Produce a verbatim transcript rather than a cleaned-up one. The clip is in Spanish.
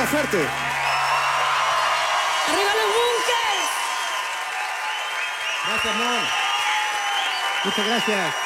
arriba, fuerte. ¡Arriba los bunkers! Gracias, Mon. Muchas gracias.